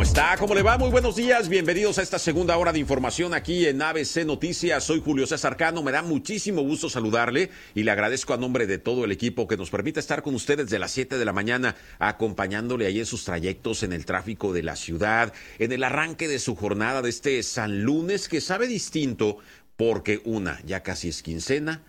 está? ¿Cómo le va? Muy buenos días. Bienvenidos a esta segunda hora de información aquí en ABC Noticias. Soy Julio César Cano. Me da muchísimo gusto saludarle y le agradezco a nombre de todo el equipo que nos permite estar con ustedes desde las 7 de la mañana, acompañándole ahí en sus trayectos, en el tráfico de la ciudad, en el arranque de su jornada de este San Lunes, que sabe distinto porque ya casi es quincena.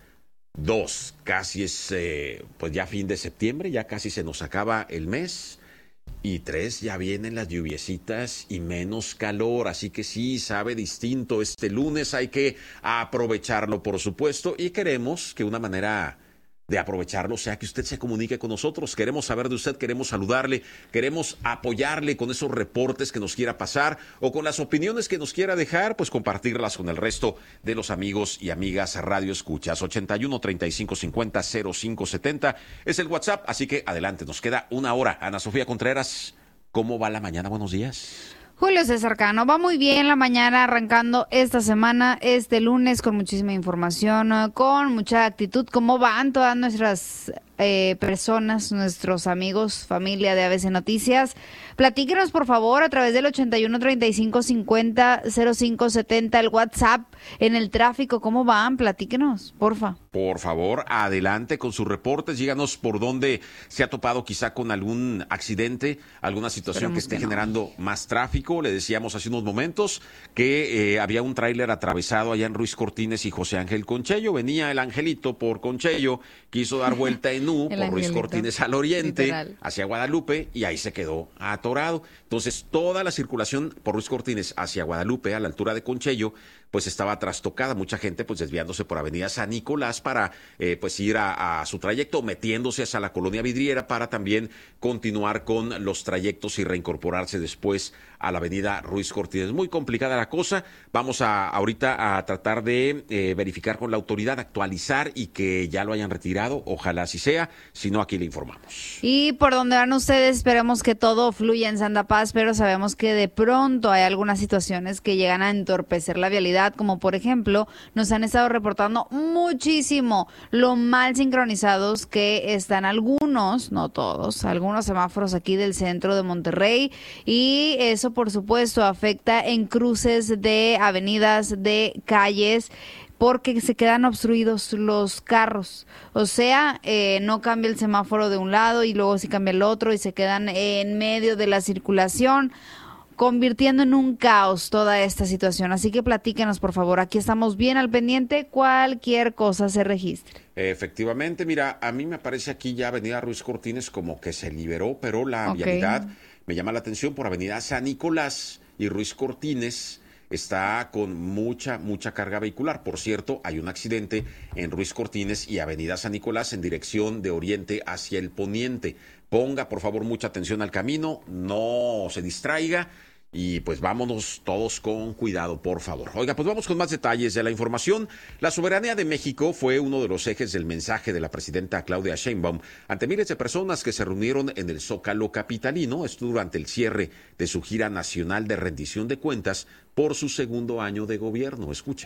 2, casi es pues ya fin de septiembre, ya casi se nos acaba el mes. Y 3, ya vienen las lluviecitas y menos calor, así que sí, sabe distinto este lunes, hay que aprovecharlo, por supuesto, y queremos que una manera de aprovecharlo sea que usted se comunique con nosotros. Queremos saber de usted, queremos saludarle, queremos apoyarle con esos reportes que nos quiera pasar o con las opiniones que nos quiera dejar, pues compartirlas con el resto de los amigos y amigas Radio Escuchas. 81 35 50 05 70 es el WhatsApp, así que adelante, nos queda una hora. Ana Sofía Contreras, ¿cómo va la mañana? Buenos días. Julio César Cano, va muy bien la mañana, arrancando esta semana, este lunes, con muchísima información, con mucha actitud. ¿Cómo van todas nuestras personas, nuestros amigos, familia de ABC Noticias? Platíquenos, por favor, a través del 81 35 50 05 70, el WhatsApp, en el tráfico. ¿Cómo van? Platíquenos, porfa. Por favor, adelante con sus reportes. Díganos por dónde se ha topado quizá con algún accidente, alguna situación que esté generando más tráfico. Le decíamos hace unos momentos que había un tráiler atravesado allá en Ruiz Cortines y José Ángel Conchello. Venía el Angelito por Conchello, quiso dar vuelta en U por Ruiz Cortines al oriente, literal, hacia Guadalupe, y ahí se quedó atorado. Entonces, toda la circulación por Ruiz Cortines hacia Guadalupe, a la altura de Conchello, pues estaba trastocada. Mucha gente pues desviándose por Avenida San Nicolás para pues ir a su trayecto, metiéndose hacia la Colonia Vidriera para también continuar con los trayectos y reincorporarse después a la Avenida Ruiz Cortines. Muy complicada la cosa. Vamos ahorita a tratar de verificar con la autoridad, actualizar y que ya lo hayan retirado. Ojalá así sea. Si no, aquí le informamos. Y por donde van ustedes, esperemos que todo fluya en Santa Paz, pero sabemos que de pronto hay algunas situaciones que llegan a entorpecer la vialidad, como por ejemplo, nos han estado reportando muchísimo lo mal sincronizados que están algunos, no todos, algunos semáforos aquí del centro de Monterrey, y eso por supuesto afecta en cruces de avenidas, de calles, porque se quedan obstruidos los carros. O sea, no cambia el semáforo de un lado y luego sí cambia el otro y se quedan en medio de la circulación, convirtiendo en un caos toda esta situación. Así que platíquenos, por favor. Aquí estamos bien al pendiente, cualquier cosa se registre. Efectivamente, mira, a mí me parece aquí ya Avenida Ruiz Cortines como que se liberó, pero la vialidad me llama la atención por Avenida San Nicolás y Ruiz Cortines está con mucha carga vehicular. Por cierto, hay un accidente en Ruiz Cortines y Avenida San Nicolás en dirección de oriente hacia el poniente. Ponga, por favor, mucha atención al camino, no se distraiga y pues vámonos todos con cuidado, por favor. Oiga, pues vamos con más detalles de la información. La soberanía de México fue uno de los ejes del mensaje de la presidenta Claudia Sheinbaum ante miles de personas que se reunieron en el Zócalo capitalino. Esto durante el cierre de su gira nacional de rendición de cuentas por su segundo año de gobierno. Escuche.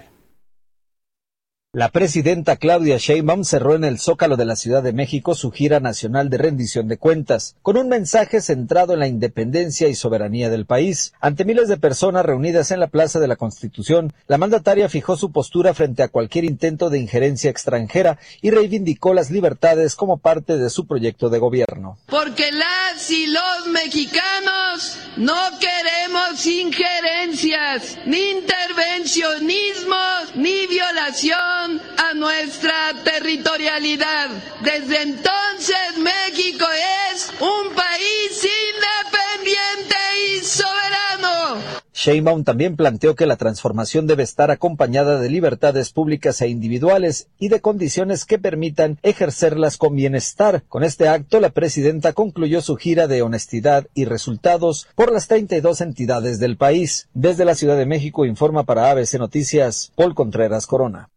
La presidenta Claudia Sheinbaum cerró en el Zócalo de la Ciudad de México su gira nacional de rendición de cuentas, con un mensaje centrado en la independencia y soberanía del país. Ante miles de personas reunidas en la Plaza de la Constitución, la mandataria fijó su postura frente a cualquier intento de injerencia extranjera y reivindicó las libertades como parte de su proyecto de gobierno. Porque las y los mexicanos no queremos injerencias, ni intervencionismos, ni violación a nuestra territorialidad. Desde entonces México es un país independiente y soberano. Sheinbaum también planteó que la transformación debe estar acompañada de libertades públicas e individuales y de condiciones que permitan ejercerlas con bienestar. Con este acto, la presidenta concluyó su gira de honestidad y resultados por las 32 entidades del país. Desde la Ciudad de México informa para ABC Noticias, Paul Contreras Corona.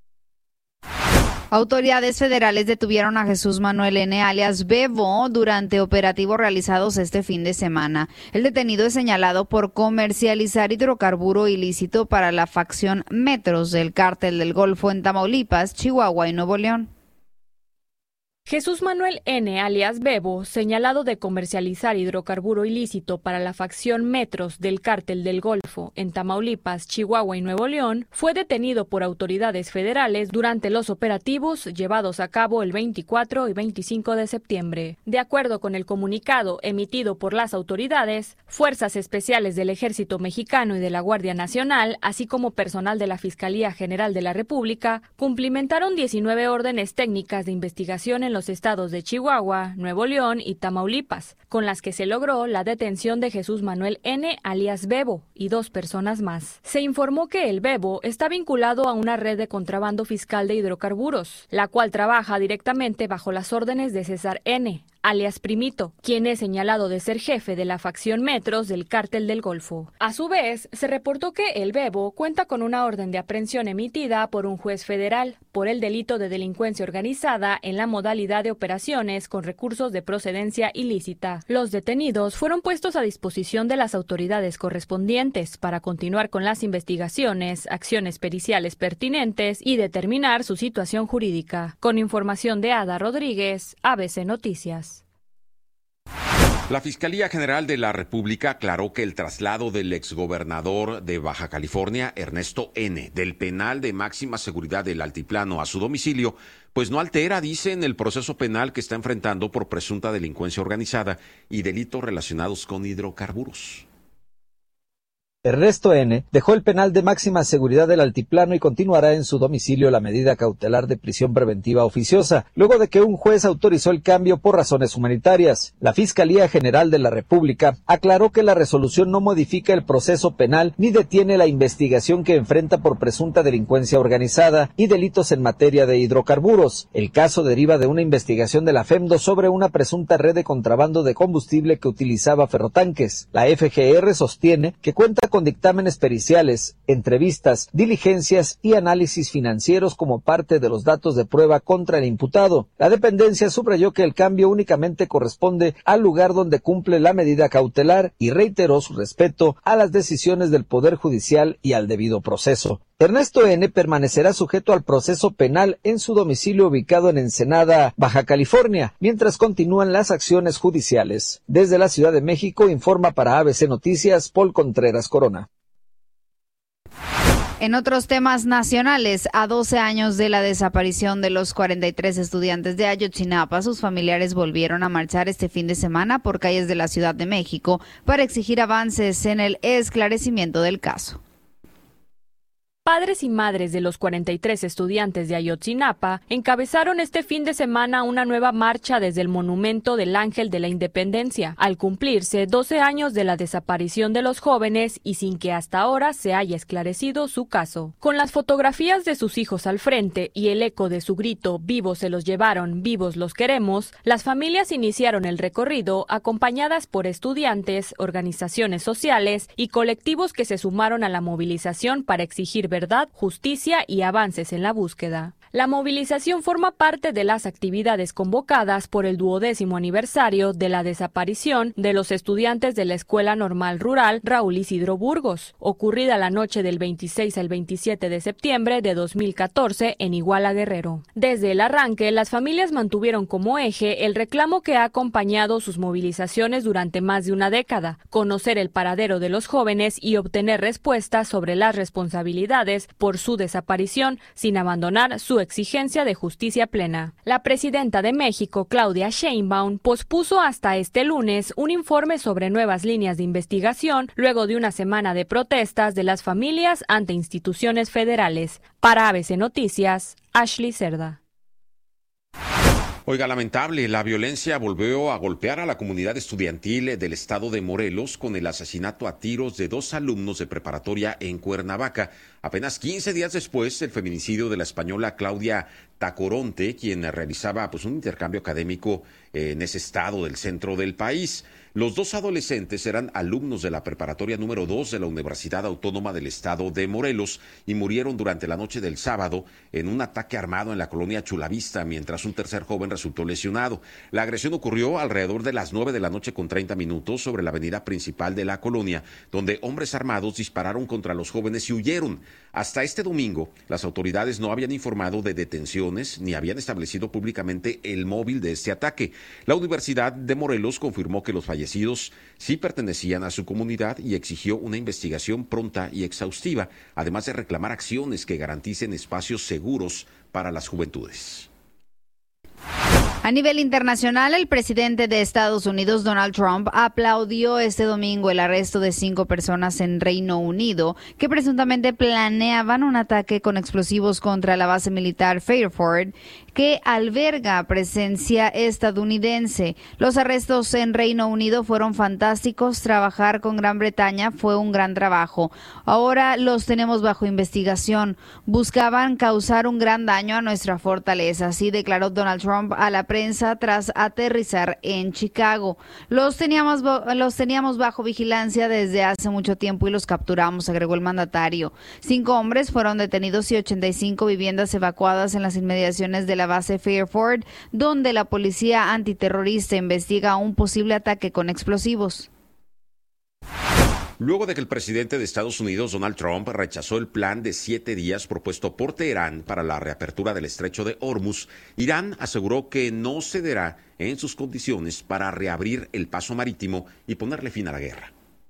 Autoridades federales detuvieron a Jesús Manuel N., alias Bebo, durante operativos realizados este fin de semana. El detenido es señalado por comercializar hidrocarburo ilícito para la facción Metros del Cártel del Golfo en Tamaulipas, Chihuahua y Nuevo León. Jesús Manuel N., alias Bebo, señalado de comercializar hidrocarburo ilícito para la facción Metros del Cártel del Golfo en Tamaulipas, Chihuahua y Nuevo León, fue detenido por autoridades federales durante los operativos llevados a cabo el 24 y 25 de septiembre. De acuerdo con el comunicado emitido por las autoridades, fuerzas especiales del Ejército Mexicano y de la Guardia Nacional, así como personal de la Fiscalía General de la República, cumplimentaron 19 órdenes técnicas de investigación en los estados de Chihuahua, Nuevo León y Tamaulipas, con las que se logró la detención de Jesús Manuel N., alias Bebo, y 2 personas más. Se informó que el Bebo está vinculado a una red de contrabando fiscal de hidrocarburos, la cual trabaja directamente bajo las órdenes de César N., alias Primito, quien es señalado de ser jefe de la facción Metros del Cártel del Golfo. A su vez, se reportó que el Bebo cuenta con una orden de aprehensión emitida por un juez federal por el delito de delincuencia organizada en la modalidad de operaciones con recursos de procedencia ilícita. Los detenidos fueron puestos a disposición de las autoridades correspondientes para continuar con las investigaciones, acciones periciales pertinentes y determinar su situación jurídica. Con información de Ada Rodríguez, ABC Noticias. La Fiscalía General de la República aclaró que el traslado del exgobernador de Baja California, Ernesto N., del penal de máxima seguridad del Altiplano a su domicilio, pues no altera, dicen, el proceso penal que está enfrentando por presunta delincuencia organizada y delitos relacionados con hidrocarburos. Ernesto N. dejó el penal de máxima seguridad del Altiplano y continuará en su domicilio la medida cautelar de prisión preventiva oficiosa, luego de que un juez autorizó el cambio por razones humanitarias. La Fiscalía General de la República aclaró que la resolución no modifica el proceso penal ni detiene la investigación que enfrenta por presunta delincuencia organizada y delitos en materia de hidrocarburos. El caso deriva de una investigación de la FEMDO sobre una presunta red de contrabando de combustible que utilizaba ferrotanques. La FGR sostiene que cuenta con dictámenes periciales, entrevistas, diligencias y análisis financieros como parte de los datos de prueba contra el imputado. La dependencia subrayó que el cambio únicamente corresponde al lugar donde cumple la medida cautelar y reiteró su respeto a las decisiones del Poder Judicial y al debido proceso. Ernesto N. permanecerá sujeto al proceso penal en su domicilio ubicado en Ensenada, Baja California, mientras continúan las acciones judiciales. Desde la Ciudad de México informa para ABC Noticias Paul Contreras Corona. En otros temas nacionales, a 12 años de la desaparición de los 43 estudiantes de Ayotzinapa, sus familiares volvieron a marchar este fin de semana por calles de la Ciudad de México para exigir avances en el esclarecimiento del caso. Padres y madres de los 43 estudiantes de Ayotzinapa encabezaron este fin de semana una nueva marcha desde el Monumento del Ángel de la Independencia, al cumplirse 12 años de la desaparición de los jóvenes y sin que hasta ahora se haya esclarecido su caso. Con las fotografías de sus hijos al frente y el eco de su grito "Vivos se los llevaron, vivos los queremos", las familias iniciaron el recorrido acompañadas por estudiantes, organizaciones sociales y colectivos que se sumaron a la movilización para exigir verdad, justicia y avances en la búsqueda. La movilización forma parte de las actividades convocadas por el 12º aniversario de la desaparición de los estudiantes de la Escuela Normal Rural Raúl Isidro Burgos, ocurrida la noche del 26 al 27 de septiembre de 2014 en Iguala, Guerrero. Desde el arranque, las familias mantuvieron como eje el reclamo que ha acompañado sus movilizaciones durante más de una década: conocer el paradero de los jóvenes y obtener respuestas sobre las responsabilidades por su desaparición, sin abandonar su exigencia de justicia plena. La presidenta de México, Claudia Sheinbaum, pospuso hasta este lunes un informe sobre nuevas líneas de investigación luego de una semana de protestas de las familias ante instituciones federales. Para ABC Noticias, Ashley Cerda. Oiga, lamentable, la violencia volvió a golpear a la comunidad estudiantil del estado de Morelos con el asesinato a tiros de 2 alumnos de preparatoria en Cuernavaca. Apenas 15 días después, el feminicidio de la española Claudia Tacoronte, quien realizaba un intercambio académico en ese estado del centro del país. Los 2 adolescentes eran alumnos de la preparatoria número 2 de la Universidad Autónoma del Estado de Morelos y murieron durante la noche del sábado en un ataque armado en la colonia Chulavista, mientras un tercer joven resultó lesionado. La agresión ocurrió alrededor de las 9 de la noche con 30 minutos sobre la avenida principal de la colonia, donde hombres armados dispararon contra los jóvenes y huyeron. Hasta este domingo, las autoridades no habían informado de detención ubicaciones ni habían establecido públicamente el móvil de este ataque. La Universidad de Morelos confirmó que los fallecidos sí pertenecían a su comunidad y exigió una investigación pronta y exhaustiva, además de reclamar acciones que garanticen espacios seguros para las juventudes. A nivel internacional, el presidente de Estados Unidos, Donald Trump, aplaudió este domingo el arresto de 5 personas en Reino Unido que presuntamente planeaban un ataque con explosivos contra la base militar Fairford, que alberga presencia estadounidense. Los arrestos en Reino Unido fueron fantásticos. Trabajar con Gran Bretaña fue un gran trabajo. Ahora los tenemos bajo investigación. Buscaban causar un gran daño a nuestra fortaleza, así declaró Donald Trump a la prensa tras aterrizar en Chicago. Los teníamos bajo vigilancia desde hace mucho tiempo y los capturamos, agregó el mandatario. 5 hombres fueron detenidos y 85 viviendas evacuadas en las inmediaciones de la base Fairford, donde la policía antiterrorista investiga un posible ataque con explosivos. Luego de que el presidente de Estados Unidos, Donald Trump, rechazó el plan de 7 días propuesto por Teherán para la reapertura del estrecho de Hormuz, Irán aseguró que no cederá en sus condiciones para reabrir el paso marítimo y ponerle fin a la guerra.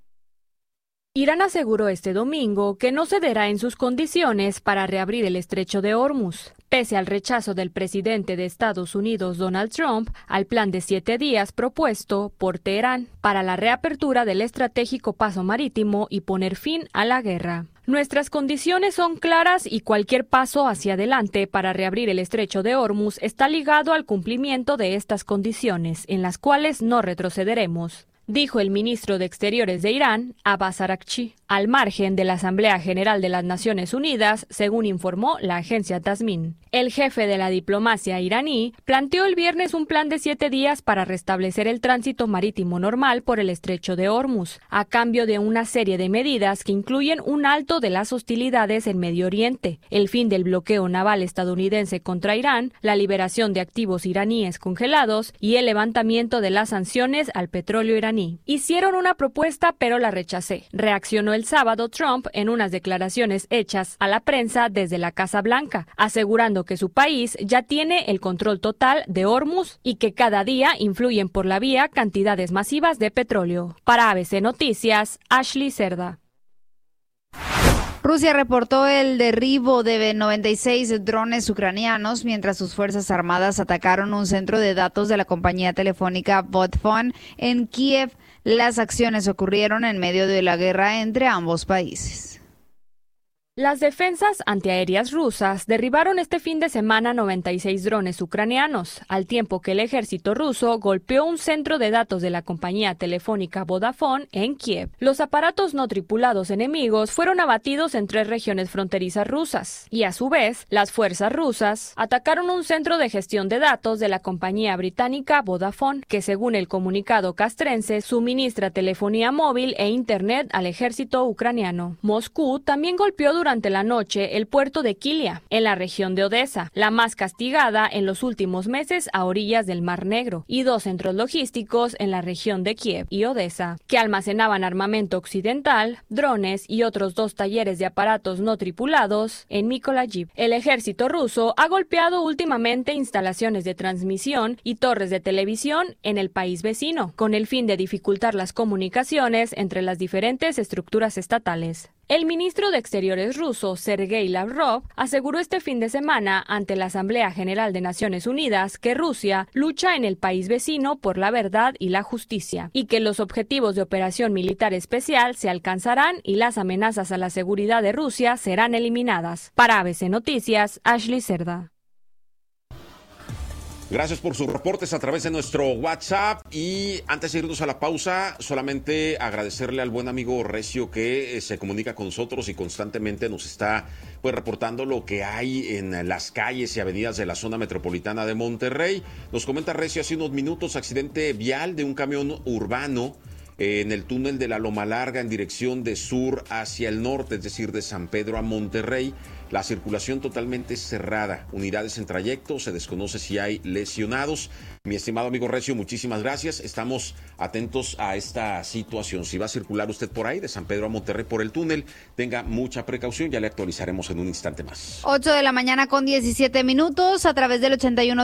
Irán aseguró este domingo que no cederá en sus condiciones para reabrir el estrecho de Hormuz, pese al rechazo del presidente de Estados Unidos, Donald Trump, al plan de 7 días propuesto por Teherán para la reapertura del estratégico paso marítimo y poner fin a la guerra. Nuestras condiciones son claras y cualquier paso hacia adelante para reabrir el estrecho de Hormuz está ligado al cumplimiento de estas condiciones, en las cuales no retrocederemos, dijo el ministro de Exteriores de Irán, Abbas Araghchi, al margen de la Asamblea General de las Naciones Unidas, según informó la agencia Tasmin. El jefe de la diplomacia iraní planteó el viernes un plan de 7 días para restablecer el tránsito marítimo normal por el estrecho de Hormuz, a cambio de una serie de medidas que incluyen un alto de las hostilidades en Medio Oriente, el fin del bloqueo naval estadounidense contra Irán, la liberación de activos iraníes congelados y el levantamiento de las sanciones al petróleo iraní. Hicieron una propuesta, pero la rechacé, reaccionó el sábado Trump en unas declaraciones hechas a la prensa desde la Casa Blanca, asegurando que su país ya tiene el control total de Hormuz y que cada día influyen por la vía cantidades masivas de petróleo. Para ABC Noticias, Ashley Cerda. Rusia reportó el derribo de 96 drones ucranianos mientras sus fuerzas armadas atacaron un centro de datos de la compañía telefónica Vodafone en Kiev. Las acciones ocurrieron en medio de la guerra entre ambos países. Las defensas antiaéreas rusas derribaron este fin de semana 96 drones ucranianos, al tiempo que el ejército ruso golpeó un centro de datos de la compañía telefónica Vodafone en Kiev. Los aparatos no tripulados enemigos fueron abatidos en 3 regiones fronterizas rusas, y a su vez, las fuerzas rusas atacaron un centro de gestión de datos de la compañía británica Vodafone, que según el comunicado castrense suministra telefonía móvil e internet al ejército ucraniano. Moscú también golpeó durante la noche el puerto de Kilia, en la región de Odessa, la más castigada en los últimos meses a orillas del Mar Negro, y 2 centros logísticos en la región de Kiev y Odessa, que almacenaban armamento occidental, drones y otros 2 talleres de aparatos no tripulados en Mykolaiv. El ejército ruso ha golpeado últimamente instalaciones de transmisión y torres de televisión en el país vecino, con el fin de dificultar las comunicaciones entre las diferentes estructuras estatales. El ministro de Exteriores ruso, Sergei Lavrov, aseguró este fin de semana ante la Asamblea General de Naciones Unidas que Rusia lucha en el país vecino por la verdad y la justicia, y que los objetivos de operación militar especial se alcanzarán y las amenazas a la seguridad de Rusia serán eliminadas. Para ABC Noticias, Ashley Cerda. Gracias por sus reportes a través de nuestro WhatsApp. Y antes de irnos a la pausa, solamente agradecerle al buen amigo Recio que se comunica con nosotros y constantemente nos está reportando lo que hay en las calles y avenidas de la zona metropolitana de Monterrey. Nos comenta Recio hace unos minutos, accidente vial de un camión urbano en el túnel de la Loma Larga en dirección de sur hacia el norte, es decir, de San Pedro a Monterrey. la circulación totalmente cerrada, unidades en trayecto, se desconoce si hay lesionados. Mi estimado amigo Recio, muchísimas gracias. Estamos atentos a esta situación. Si va a circular usted por ahí, de San Pedro a Monterrey por el túnel, tenga mucha precaución, ya le actualizaremos en un instante más. 8 de la mañana con 17 minutos, a través del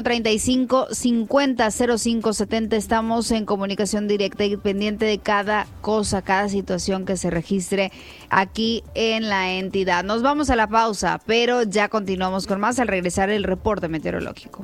8135-500570 estamos en comunicación directa y pendiente de cada cosa, cada situación que se registre aquí en la entidad. Nos vamos a la pausa, pero ya continuamos con más al regresar el reporte meteorológico.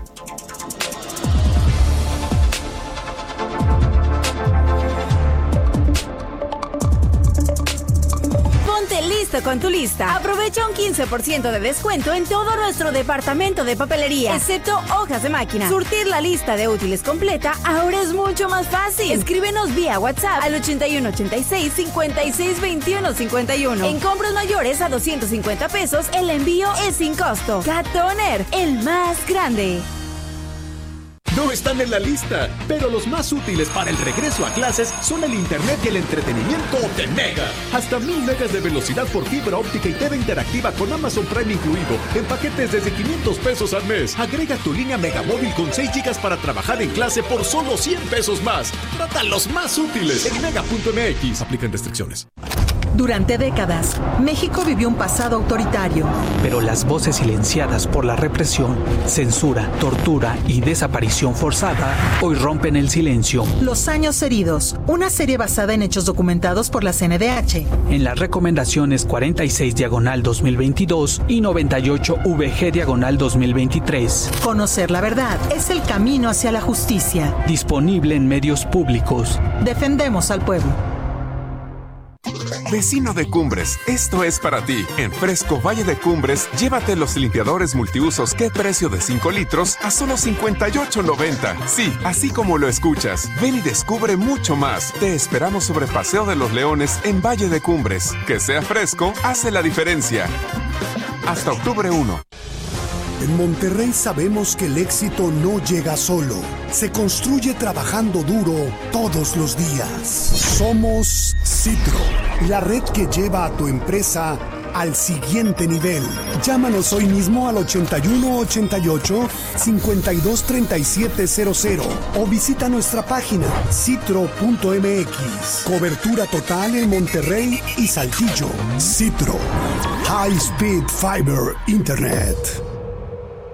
Lista con tu lista. Aprovecha un 15% de descuento en todo nuestro departamento de papelería, excepto hojas de máquina. Surtir la lista de útiles completa ahora es mucho más fácil. Escríbenos vía WhatsApp al 8186-562151. En compras mayores a 250 pesos, el envío es sin costo. Cat Toner, el más grande. No están en la lista, pero los más útiles para el regreso a clases son el internet y el entretenimiento de Mega. Hasta 1000 megas de velocidad por fibra óptica y TV interactiva con Amazon Prime incluido, en paquetes desde 500 pesos al mes. Agrega tu línea Megamóvil con 6 gigas para trabajar en clase por solo 100 pesos más. Trata los más útiles en mega.mx. Aplican restricciones. Durante décadas, México vivió un pasado autoritario. Pero las voces silenciadas por la represión, censura, tortura y desaparición forzada hoy rompen el silencio. Los años heridos, una serie basada en hechos documentados por la CNDH. En las recomendaciones 46/2022 y 98VG/2023. Conocer la verdad es el camino hacia la justicia. Disponible en medios públicos. Defendemos al pueblo. Vecino de Cumbres, esto es para ti. En Fresco Valle de Cumbres, llévate los limpiadores multiusos que precio de 5 litros a solo $58.90. Sí, así como lo escuchas. Ven y descubre mucho más. Te esperamos sobre Paseo de los Leones en Valle de Cumbres. Que sea fresco, hace la diferencia. Hasta octubre 1. En Monterrey sabemos que el éxito no llega solo, se construye trabajando duro todos los días. Somos Citro, la red que lleva a tu empresa al siguiente nivel. Llámanos hoy mismo al 8188-523700 o visita nuestra página citro.mx. Cobertura total en Monterrey y Saltillo. Citro, High Speed Fiber Internet.